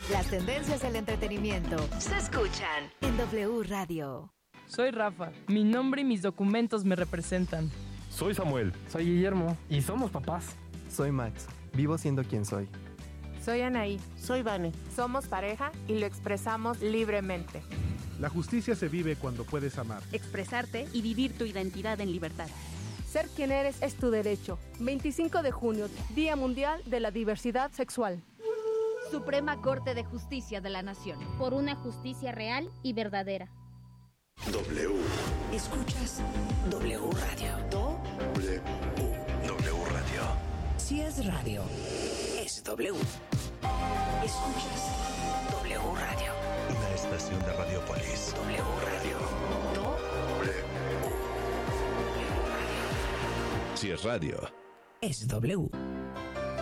Las tendencias del entretenimiento se escuchan en W Radio. Soy Rafa. Mi nombre y mis documentos me representan. Soy Samuel. Soy Guillermo. Y somos papás. Soy Max. Vivo siendo quien soy. Soy Anaí. Soy Vane. Somos pareja y lo expresamos libremente. La justicia se vive cuando puedes amar, expresarte y vivir tu identidad en libertad. Ser quien eres es tu derecho. 25 de junio, Día Mundial de la Diversidad Sexual. Suprema Corte de Justicia de la Nación. Por una justicia real y verdadera. W. Escuchas W Radio. W. W Radio. Si es radio, es W. Escuchas W Radio. Una estación de Radiopolis. W Radio. W. Si es radio, es W.